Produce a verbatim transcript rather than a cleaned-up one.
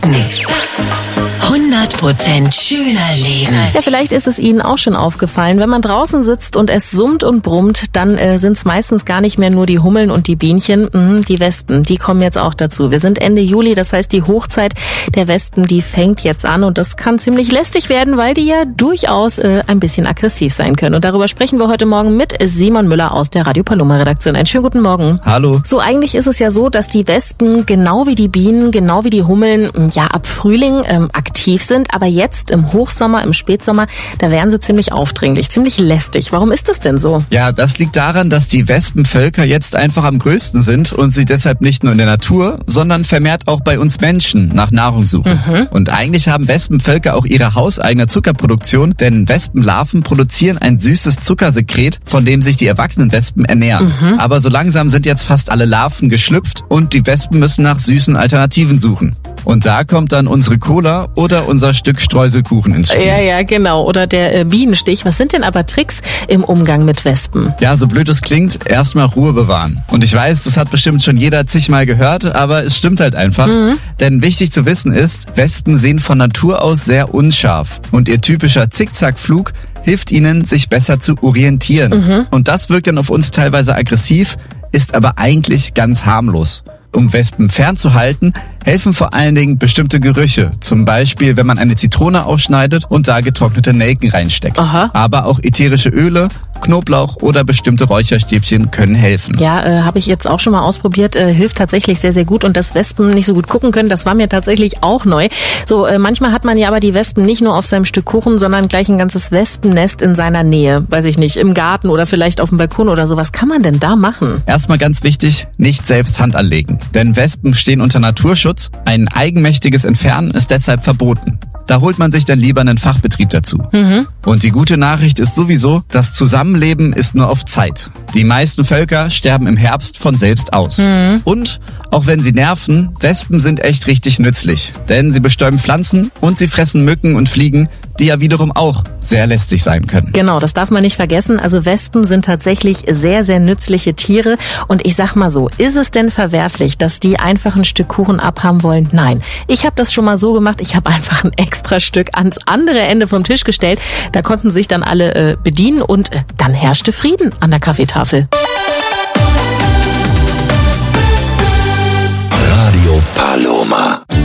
hundert Prozent schöner Leben. Ja, vielleicht ist es Ihnen auch schon aufgefallen. Wenn man draußen sitzt und es summt und brummt, dann äh, sind es meistens gar nicht mehr nur die Hummeln und die Bienchen. Mhm, die Wespen, die kommen jetzt auch dazu. Wir sind Ende Juli, das heißt die Hochzeit der Wespen, die fängt jetzt an. Und das kann ziemlich lästig werden, weil die ja durchaus äh, ein bisschen aggressiv sein können. Und darüber sprechen wir heute Morgen mit Simon Müller aus der Radio Paloma Redaktion. Einen schönen guten Morgen. Hallo. So, eigentlich ist es ja so, dass die Wespen genau wie die Bienen, genau wie die Hummeln, ja ab Frühling ähm, aktiv sind. Aber jetzt im Hochsommer, im Spätsommer, da werden sie ziemlich aufdringlich, ziemlich lästig. Warum ist das denn so? Ja, das liegt daran, dass die Wespenvölker jetzt einfach am größten sind und sie deshalb nicht nur in der Natur, sondern vermehrt auch bei uns Menschen nach Nahrung suchen. Mhm. Und eigentlich haben Wespenvölker auch ihre hauseigene Zuckerproduktion, denn Wespenlarven produzieren ein süßes Zuckersekret, von dem sich die erwachsenen Wespen ernähren. Mhm. Aber so langsam sind jetzt fast alle Larven geschlüpft und die Wespen müssen nach süßen Alternativen suchen. Und da kommt dann unsere Cola oder unser Stück Streuselkuchen ins Spiel. Ja, ja, genau. Oder der äh, Bienenstich. Was sind denn aber Tricks im Umgang mit Wespen? Ja, so blöd es klingt, erstmal Ruhe bewahren. Und ich weiß, das hat bestimmt schon jeder zigmal gehört, aber es stimmt halt einfach. Mhm. Denn wichtig zu wissen ist, Wespen sehen von Natur aus sehr unscharf. Und ihr typischer Zickzackflug hilft ihnen, sich besser zu orientieren. Mhm. Und das wirkt dann auf uns teilweise aggressiv, ist aber eigentlich ganz harmlos. Um Wespen fernzuhalten, helfen vor allen Dingen bestimmte Gerüche. Zum Beispiel, wenn man eine Zitrone aufschneidet und da getrocknete Nelken reinsteckt. Aha. Aber auch ätherische Öle, Knoblauch oder bestimmte Räucherstäbchen können helfen. Ja, äh, habe ich jetzt auch schon mal ausprobiert. Äh, hilft tatsächlich sehr, sehr gut. Und dass Wespen nicht so gut gucken können, das war mir tatsächlich auch neu. So, äh, manchmal hat man ja aber die Wespen nicht nur auf seinem Stück Kuchen, sondern gleich ein ganzes Wespennest in seiner Nähe. Weiß ich nicht, im Garten oder vielleicht auf dem Balkon oder so. Was kann man denn da machen? Erstmal ganz wichtig, nicht selbst Hand anlegen. Denn Wespen stehen unter Naturschutz. Ein eigenmächtiges Entfernen ist deshalb verboten. Da holt man sich dann lieber einen Fachbetrieb dazu. Mhm. Und die gute Nachricht ist sowieso, das Zusammenleben ist nur auf Zeit. Die meisten Völker sterben im Herbst von selbst aus. Mhm. Und auch wenn sie nerven, Wespen sind echt richtig nützlich. Denn sie bestäuben Pflanzen und sie fressen Mücken und Fliegen, die ja wiederum auch sehr lästig sein können. Genau, das darf man nicht vergessen. Also Wespen sind tatsächlich sehr, sehr nützliche Tiere. Und ich sag mal so, ist es denn verwerflich, dass die einfach ein Stück Kuchen abhaben wollen? Nein. Ich habe das schon mal so gemacht, ich habe einfach ein extra Stück ans andere Ende vom Tisch gestellt. Da konnten sich dann alle äh, bedienen und äh, dann herrschte Frieden an der Kaffeetafel. Radio Paloma.